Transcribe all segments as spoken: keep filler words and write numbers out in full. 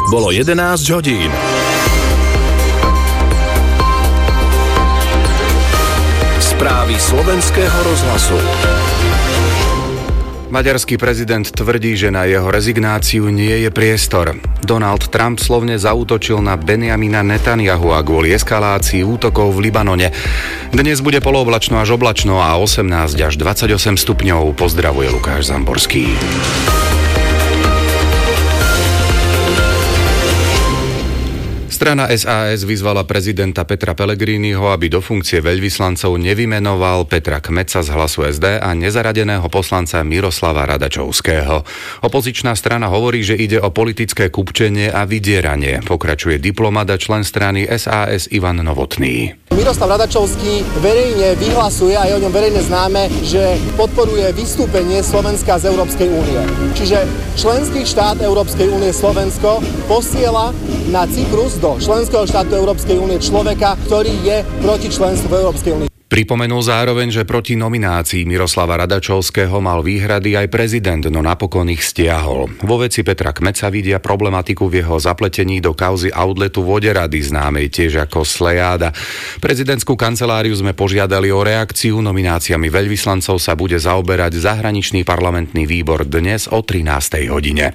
Bolo jedenásť hodín. Správy slovenského rozhlasu. Maďarský prezident tvrdí, že na jeho rezignáciu nie je priestor. Donald Trump slovne zaútočil na Benjamina Netanyahua kvôli eskalácii útokov v Libanone. Dnes bude polooblačno až oblačno a osemnásť až dvadsaťosem stupňov. Pozdravuje Lukáš Zamborský. Strana es a es vyzvala prezidenta Petra Pellegriniho, aby do funkcie veľvyslancov nevymenoval Petra Kmeca z Hlasu es dé a nezaradeného poslanca Miroslava Radačovského. Opozičná strana hovorí, že ide o politické kupčenie a vydieranie. Pokračuje diplomat a člen strany es a es Ivan Novotný. Miroslav Radačovský verejne vyhlasuje a je o ňom verejne známe, že podporuje vystúpenie Slovenska z Európskej únie. Čiže členský štát Európskej únie Slovensko posiela na Cyprus do členského štátu Európskej únie človeka, ktorý je proti členstvu v Európskej únie. Pripomenul zároveň, že proti nominácii Miroslava Radačovského mal výhrady aj prezident, no napokon ich stiahol. Vo veci Petra Kmeca vidia problematiku v jeho zapletení do kauzy outletu Voderady, známej tiež ako Slejáda. Prezidentskú kanceláriu sme požiadali o reakciu. Nomináciami veľvyslancov sa bude zaoberať zahraničný parlamentný výbor dnes o trinástej hodine.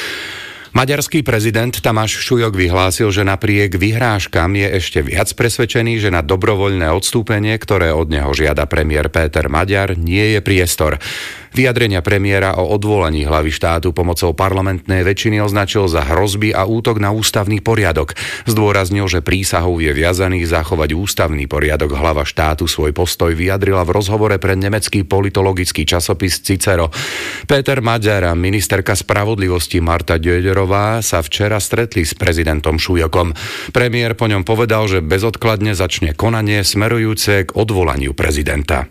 Maďarský prezident Tamáš Šujok vyhlásil, že napriek vyhrážkam je ešte viac presvedčený, že na dobrovoľné odstúpenie, ktoré od neho žiada premiér Péter Maďar, nie je priestor. Vyjadrenia premiéra o odvolaní hlavy štátu pomocou parlamentnej väčšiny označil za hrozby a útok na ústavný poriadok. Zdôraznil, že prísahou je viazaný zachovať ústavný poriadok. Hlava štátu svoj postoj vyjadrila v rozhovore pre nemecký politologický časopis Cicero. Péter Maďar a ministerka spravodlivosti Marta Döderová sa včera stretli s prezidentom Šujokom. Premiér po ňom povedal, že bezodkladne začne konanie smerujúce k odvolaniu prezidenta.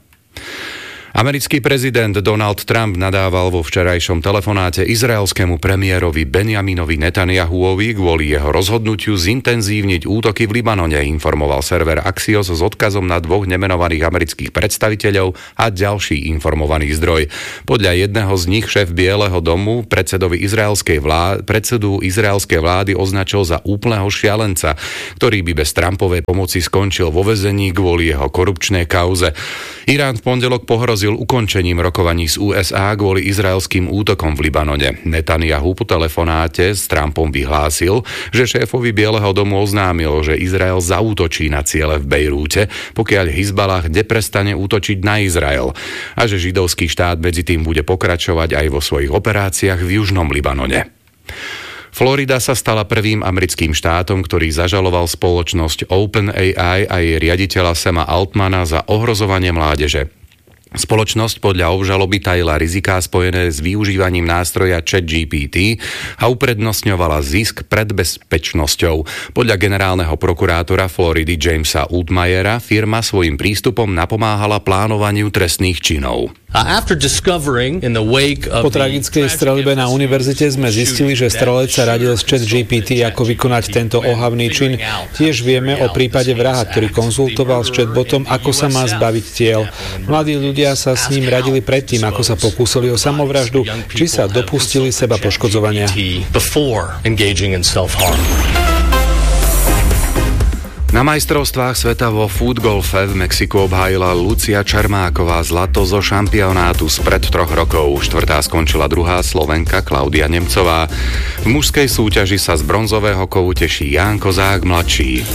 Americký prezident Donald Trump nadával vo včerajšom telefonáte izraelskému premiérovi Benjaminovi Netanyahuovi kvôli jeho rozhodnutiu zintenzívniť útoky v Libanone, informoval server Axios s odkazom na dvoch nemenovaných amerických predstaviteľov a ďalší informovaný zdroj. Podľa jedného z nich šéf Bieleho domu predsedovi izraelskej vlády, predsedu izraelskej vlády označil za úplného šialenca, ktorý by bez Trumpovej pomoci skončil vo väzení kvôli jeho korupčnej kauze. Irán v pondelok pohrozil ukončením rokovaní z ú es á kvôli izraelským útokom v Libanone. Netanyahu po telefonáte s Trumpom vyhlásil, že šéfovi Bieleho domu oznámil, že Izrael zaútočí na ciele v Bejrúte, pokiaľ Hizbalah neprestane útočiť na Izrael, a že židovský štát medzi tým bude pokračovať aj vo svojich operáciách v južnom Libanone. Florida sa stala prvým americkým štátom, ktorý zažaloval spoločnosť OpenAI a jej riaditeľa Sama Altmana za ohrozovanie mládeže. Spoločnosť podľa obžaloby tajila riziká spojené s využívaním nástroja ChatGPT a uprednostňovala zisk pred bezpečnosťou. Podľa generálneho prokurátora Floridy Jamesa Udmayera firma svojím prístupom napomáhala plánovaniu trestných činov. Po tragickej streľbe na univerzite sme zistili, že strelec sa radil s ChatGPT, ako vykonať tento ohavný čin. Tiež vieme o prípade vraha, ktorý konzultoval s chatbotom, ako sa má zbaviť tiel. Mladí ľudia sa s ním radili predtým, ako sa pokúsili o samovraždu, či sa dopustili seba poškodzovania. Na majstrovstvách sveta vo futgolfe v Mexiku obhájila Lucia Čermáková zlato zo šampionátu spred troch rokov. Štvrtá skončila druhá Slovenka Klaudia Nemcová. V mužskej súťaži sa z bronzového kovu teší Ján Kozák mladší.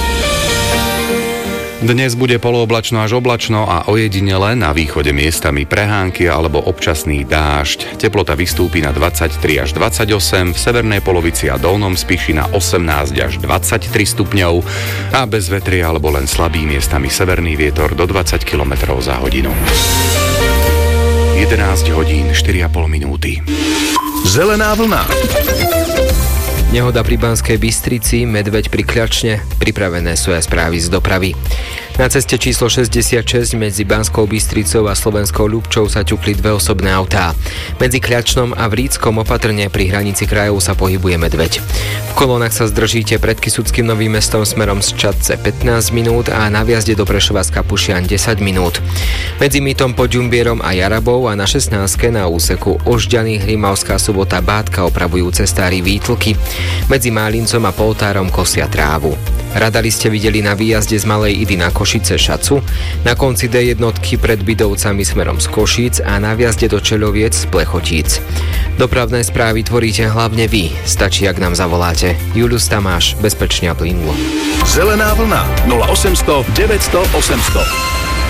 Dnes bude polooblačno až oblačno a ojedinele na východe miestami prehánky alebo občasný dážď. Teplota vystúpi na dvadsaťtri až dvadsaťosem, v severnej polovici a dolnom Spiši na osemnásť až dvadsaťtri stupňov a bez vetria alebo len slabý miestami severný vietor do dvadsať kilometrov za hodinu. jedenásť hodín štyri a pol minúty. Zelená vlna. Nehoda pri Banskej Bystrici, medveď pri Kľačne, pripravené sú aj správy z dopravy. Na ceste číslo šesťdesiatšesť medzi Banskou Bystricou a Slovenskou Ľubčou sa ťukli dve osobné autá. Medzi Kľačnom a Vríckom opatrne pri hranici krajov sa pohybuje medveď. V kolónach sa zdržíte pred Kysuckým Novým Mestom smerom z Čadce pätnásť minút a na vjazde do Prešova z Kapušian desať minút. Medzi Mytom pod Ďumbierom a Jarabou a na šestnástke na úseku Ožďany Hrimavská Sobota Bátka opravujú cestári výtlky. Medzi Málincom a Poltárom kosia trávu. Radari ste videli na výjazde z Malej Idy na Košice Šacu, na konci dé jednotky pred Bydovcami smerom z Košíc a na vjazde do Čeľoviec z Plechotíc. Dopravné správy tvoríte hlavne vy. Stačí, ak nám zavoláte. Julius Tamáš, bezpečne a plynulo. Zelená vlna nula osemsto deväťsto osemsto.